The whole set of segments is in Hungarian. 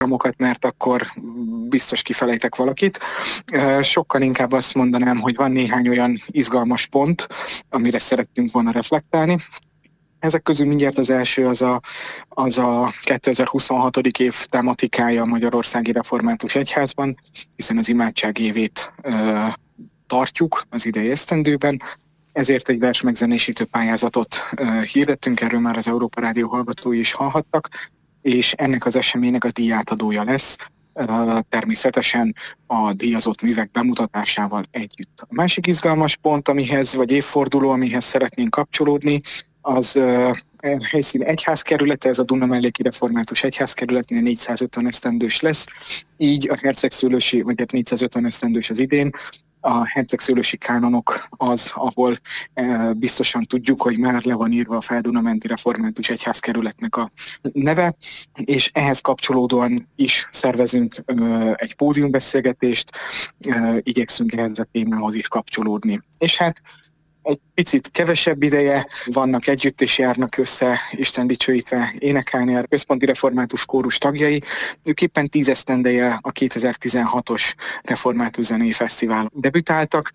programokat, mert akkor biztos kifelejtek valakit. Sokkal inkább azt mondanám, hogy van néhány olyan izgalmas pont, amire szerettünk volna reflektálni. Ezek közül mindjárt az első az a 2026. év tematikája a Magyarországi Református Egyházban, hiszen az imádság évét tartjuk az idei esztendőben. Ezért egy vers megzenésítő pályázatot hirdettünk, erről már az Európa Rádió hallgatói is hallhattak, és ennek az eseménynek a díjátadója lesz, természetesen a díjazott művek bemutatásával együtt. A másik izgalmas pont, vagy évforduló, amihez szeretnénk kapcsolódni, az helyszín egyházkerülete, ez a Dunamelléki Református Egyházkerületnél 450 esztendős lesz, így a hercegszőlősi, vagy 450 esztendős az idén, a hercegszőlősi kánonok az, ahol biztosan tudjuk, hogy már le van írva a Feldunamenti Református Egyházkerületnek a neve, és ehhez kapcsolódóan is szervezünk egy pódiumbeszélgetést, igyekszünk ehhez a témához is kapcsolódni. És hát egy picit kevesebb ideje vannak együtt és járnak össze, Isten dicsőítve énekelni a Központi Református Kórus tagjai. Ők éppen 10 esztendeje a 2016-os Református Zenei Fesztiválon debütáltak,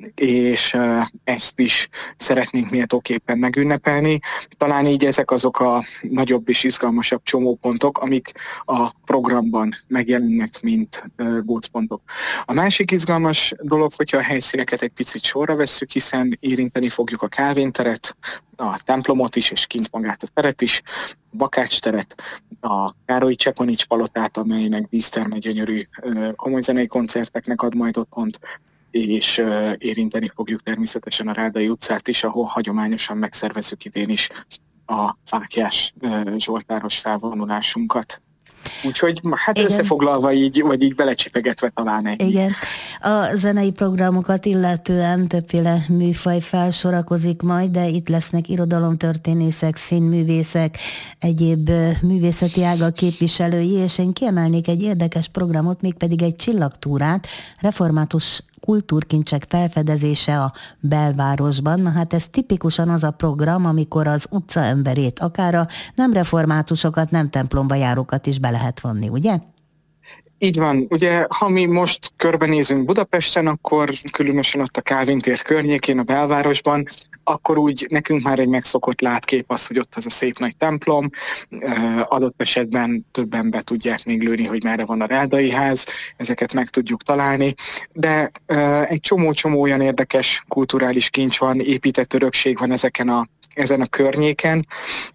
és ezt is szeretnénk méltóképpen megünnepelni. Talán így ezek azok a nagyobb és izgalmasabb csomópontok, amik a programban megjelennek, mint gócpontok. A másik izgalmas dolog, hogyha a helyszíneket egy picit sorra vesszük, hiszen érinteni fogjuk a Kálvin teret, a templomot is, és kint magát a teret is, a Bakács teret, a Károly Csepanics palotát, amelynek díszterme gyönyörű komolyzenei koncerteknek ad majd otthont, és érinteni fogjuk természetesen a Rádai utcát is, ahol hagyományosan megszervezzük idén is a Fáklyás zsoltáros felvonulásunkat. Úgyhogy hát igen. Összefoglalva így, vagy így belecsipegetve talán egy. Igen. A zenei programokat illetően többféle műfaj felsorakozik majd, de itt lesznek irodalomtörténészek, színművészek, egyéb művészeti ágak képviselői, és én kiemelnék egy érdekes programot, mégpedig egy csillagtúrát, református kultúrkincsek felfedezése a belvárosban. Na hát ez tipikusan az a program, amikor az utcaemberét, akár a nem reformátusokat, nem templomba járókat is be lehet vonni, ugye? Így van. Ugye, ha mi most körbenézünk Budapesten, akkor különösen ott a Kálvin tér környékén, a belvárosban, akkor úgy nekünk már egy megszokott látkép az, hogy ott az a szép nagy templom, adott esetben többen be tudják még lőni, hogy merre van a Rádai ház, ezeket meg tudjuk találni, de egy csomó egy érdekes kulturális kincs van, épített örökség van ezen a környéken,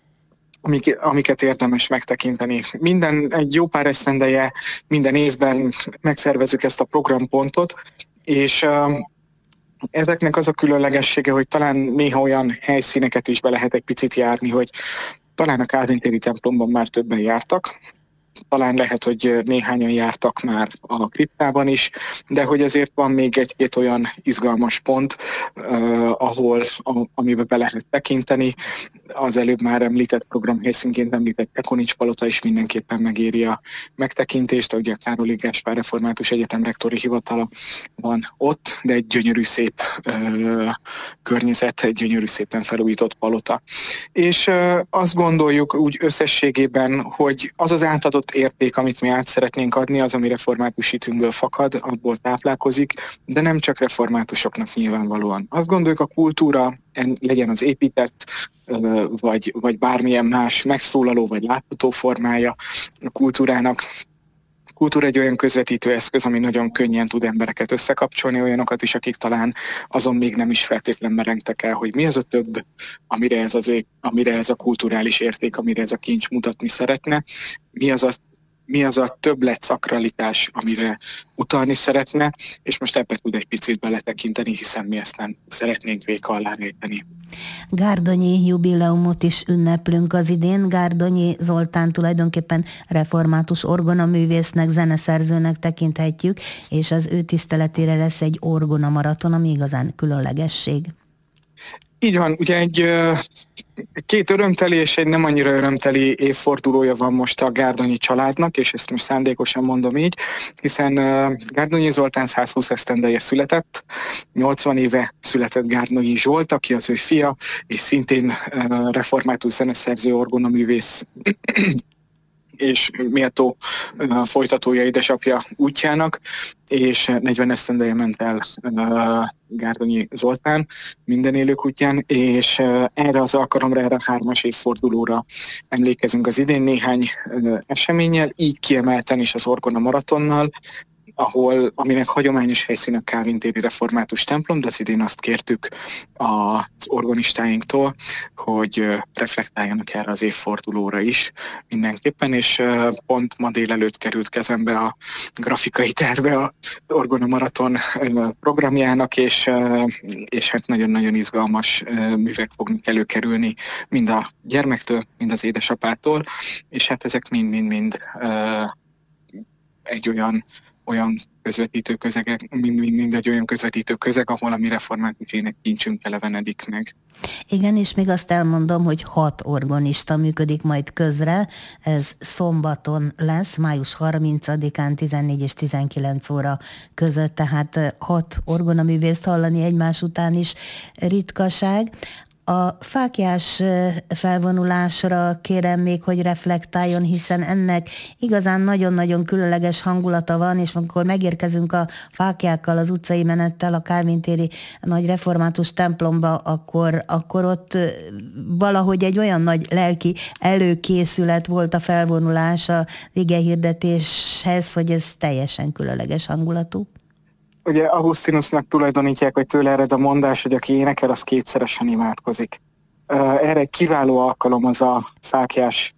amiket érdemes megtekinteni. Egy jó pár esztendeje minden évben megszervezzük ezt a programpontot, és ezeknek az a különlegessége, hogy talán néha olyan helyszíneket is be lehet egy picit járni, hogy talán a Kálvin téri templomban már többen jártak, talán lehet, hogy néhányan jártak már a kriptában is, de hogy azért van még egy-két olyan izgalmas pont, amiben be lehet tekinteni. Az előbb már említett programhelyszínként említett Tekonics palota is mindenképpen megéri a megtekintést, ugye a Károly Gáspár Református Egyetem rektori hivatala van ott, de egy gyönyörű szép környezet, egy gyönyörű szépen felújított palota. És azt gondoljuk úgy összességében, hogy az az átadott érték, amit mi át szeretnénk adni, az, ami református hitünkből fakad, abból táplálkozik, de nem csak reformátusoknak nyilvánvalóan. Azt gondoljuk, a kultúra, legyen az épített, vagy bármilyen más megszólaló vagy látható formája a kultúrának. A kultúra egy olyan közvetítő eszköz, ami nagyon könnyen tud embereket összekapcsolni, olyanokat is, akik talán azon még nem is feltétlenül merengtek el, hogy mi az a több, amire ez a kulturális érték, amire ez a kincs mutatni szeretne, mi az a többlet szakralitás, amire utalni szeretne, és most ebbe tud egy picit beletekinteni, hiszen mi ezt nem szeretnénk véka alá rejteni. Gárdonyi jubileumot is ünneplünk az idén. Gárdonyi Zoltán tulajdonképpen református orgonaművésznek, zeneszerzőnek tekinthetjük, és az ő tiszteletére lesz egy orgonamaraton, ami igazán különlegesség. Így van, ugye egy két örömteli és egy nem annyira örömteli évfordulója van most a Gárdonyi családnak, és ezt most szándékosan mondom így, hiszen Gárdonyi Zoltán 120 esztendeje született, 80 éve született Gárdonyi Zsolt, aki az ő fia, és szintén református zeneszerző, orgonaművész és méltó folytatója édesapja útjának, és 40 esztendeje ment el Gárdonyi Zoltán minden élők útján, és erre az alkalomra, erre a 3-as évfordulóra emlékezünk az idén néhány eseménnyel, így kiemelten is az Orgona Maratonnal, aminek hagyományos helyszín a Kálvin téri református templom, de az idén azt kértük az orgonistáinktól, hogy reflektáljanak erre az évfordulóra is mindenképpen, és pont ma délelőtt került kezembe a grafikai terve az Orgona Maraton programjának, és hát nagyon-nagyon izgalmas művek fognak előkerülni mind a gyermektől, mind az édesapától, és hát ezek mind-mind egy olyan közvetítő közegek, mind egy olyan közvetítő közeg, ahol a mi református énekkincsünk elevenedik meg. Igen, és még azt elmondom, hogy 6 orgonista működik majd közre. Ez szombaton lesz, május 30-án 14 és 19 óra között, tehát 6 orgonaművészt hallani egymás után is ritkaság. A fáklyás felvonulásra kérem még, hogy reflektáljon, hiszen ennek igazán nagyon-nagyon különleges hangulata van, és amikor megérkezünk a fáklyákkal, az utcai menettel a Kálvin téri nagy református templomba, akkor ott valahogy egy olyan nagy lelki előkészület volt a felvonulás az igehirdetéshez, hogy ez teljesen különleges hangulatú. Ugye Augustinusnak tulajdonítják, hogy tőle ered a mondás, hogy aki énekel, az kétszeresen imádkozik. Erre egy kiváló alkalom az a fáklyás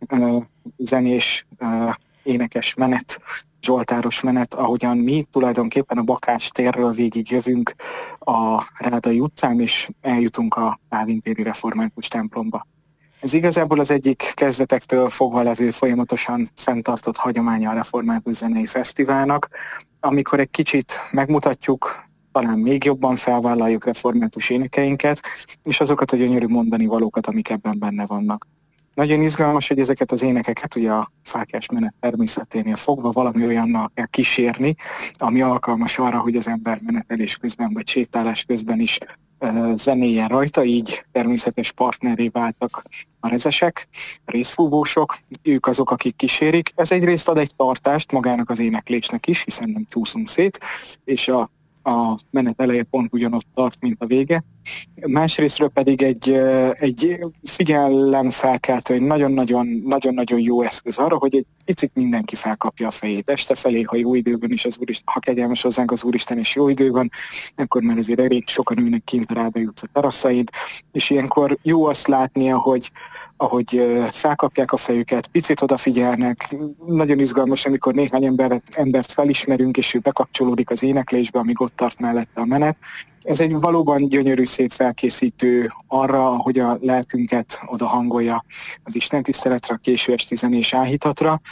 zenés énekes menet, zsoltáros menet, ahogyan mi tulajdonképpen a Bakács térről végig jövünk a Rádai utcán, és eljutunk a Kálvin téri református templomba. Ez igazából az egyik kezdetektől fogva levő, folyamatosan fenntartott hagyománya a Református Zenei Fesztiválnak, amikor egy kicsit megmutatjuk, talán még jobban felvállaljuk református énekeinket, és azokat a gyönyörű mondani valókat, amik ebben benne vannak. Nagyon izgalmas, hogy ezeket az énekeket ugye a fáklyás menet természeténél fogva valami olyannal kell kísérni, ami alkalmas arra, hogy az ember menetelés közben vagy sétálás közben is zenéljen rajta, így természetes partnerré váltak a rezesek, a részfúvósok, ők azok, akik kísérik. Ez egyrészt ad egy tartást magának az éneklésnek is, hiszen nem csúszunk szét, és a menet eleje pont ugyanott tart, mint a vége. Másrésztről pedig egy figyelemfelkeltő, egy nagyon-nagyon jó eszköz arra, hogy egy picit mindenki felkapja a fejét. Este felé, ha jó időben is ha kegyelmes hozzánk az Úristen és jó időben, akkor már azért elég sokan ülnek kint a Rádai utca teraszain, és ilyenkor jó azt látnia, ahogy felkapják a fejüket, picit odafigyelnek. Nagyon izgalmas, amikor néhány embert felismerünk, és ő bekapcsolódik az éneklésbe, amíg ott tart mellette a menet. Ez egy valóban gyönyörű, szép felkészítő arra, hogy a lelkünket oda hangolja az istentiszteletre, a késő esti zenés áhítatra,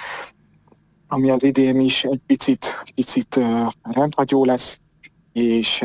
ami az idén is egy picit rendhagyó lesz, és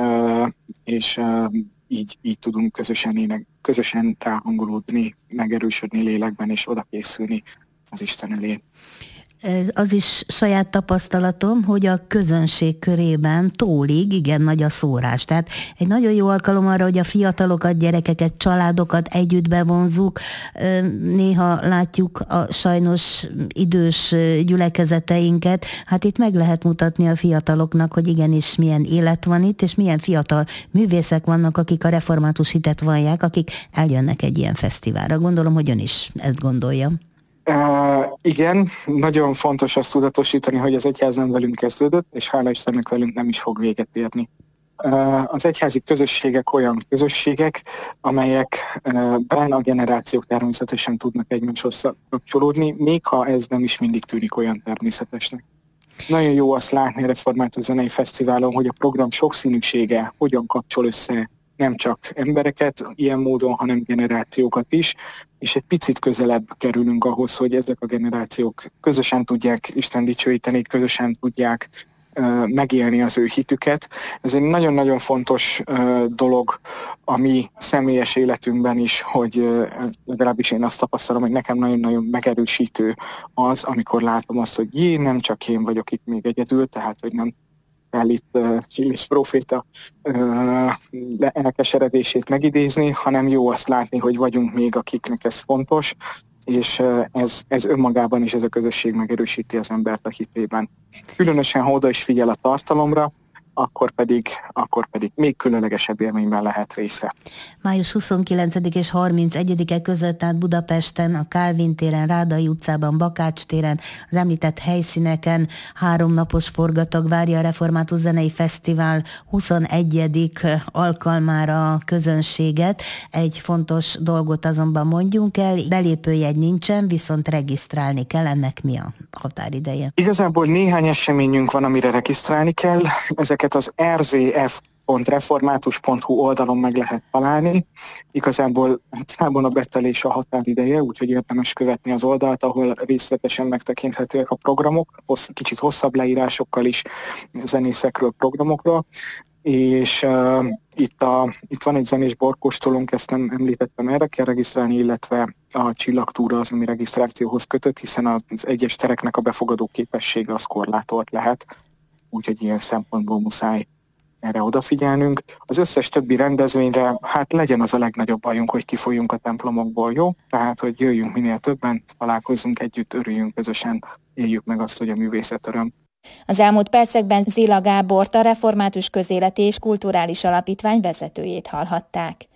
így tudunk közösen ráhangolódni, megerősödni lélekben, és oda készülni az Isten elé. Az is saját tapasztalatom, hogy a közönség körében tólig igen nagy a szórás. Tehát egy nagyon jó alkalom arra, hogy a fiatalokat, gyerekeket, családokat együtt bevonzuk. Néha látjuk a sajnos idős gyülekezeteinket. Hát itt meg lehet mutatni a fiataloknak, hogy igenis milyen élet van itt, és milyen fiatal művészek vannak, akik a református hitet vallják, akik eljönnek egy ilyen fesztiválra. Gondolom, hogy ön is ezt gondolja. Igen, nagyon fontos azt tudatosítani, hogy az egyház nem velünk kezdődött, és hála Istennek velünk nem is fog véget érni. Az egyházi közösségek olyan közösségek, amelyekben a generációk természetesen tudnak egymáshoz kapcsolódni, még ha ez nem is mindig tűnik olyan természetesnek. Nagyon jó azt látni a Református Zenei Fesztiválon, hogy a program sokszínűsége hogyan kapcsol össze nem csak embereket ilyen módon, hanem generációkat is, és egy picit közelebb kerülünk ahhoz, hogy ezek a generációk közösen tudják Isten dicsőíteni, közösen tudják megélni az ő hitüket. Ez egy nagyon-nagyon fontos dolog a mi személyes életünkben is, hogy legalábbis én azt tapasztalom, hogy nekem nagyon-nagyon megerősítő az, amikor látom azt, hogy nem csak én vagyok itt még egyedül, tehát hogy nem kell itt Hillis próféta elkeseredését megidézni, hanem jó azt látni, hogy vagyunk még, akiknek ez fontos, és ez önmagában is ez a közösség megerősíti az embert a hitében. Különösen, ha oda is figyel a tartalomra, akkor pedig még különlegesebb élményben lehet része. Május 29 és 31-e között, tehát Budapesten, a Kálvin téren, Rádai utcában, Bakács téren, az említett helyszíneken 3 napos forgatag várja a Református Zenei Fesztivál 21. alkalmára a közönséget. Egy fontos dolgot azonban mondjunk el, belépőjegy nincsen, viszont regisztrálni kell. Ennek mi a határideje? Igazából néhány eseményünk van, amire regisztrálni kell. Ezeket az rzf.református.hu oldalon meg lehet találni. Igazából a betelés a határideje, úgyhogy érdemes követni az oldalt, ahol részletesen megtekinthetőek a programok, kicsit hosszabb leírásokkal is zenészekről, programokról. És itt van egy zenés borkóstolónk, ezt nem említettem, erre kell regisztrálni, illetve a csillagtúra az, ami regisztrációhoz kötött, hiszen az egyes tereknek a befogadó képessége az korlátolt lehet, úgyhogy ilyen szempontból muszáj erre odafigyelnünk. Az összes többi rendezvényre, hát legyen az a legnagyobb bajunk, hogy kifolyjunk a templomokból, jó? Tehát, hogy jöjjünk minél többen, találkozzunk együtt, örüljünk közösen, éljük meg azt, hogy a művészet öröm. Az elmúlt percekben Zila Gábort, a Református Közéleti és Kulturális Alapítvány vezetőjét hallhatták.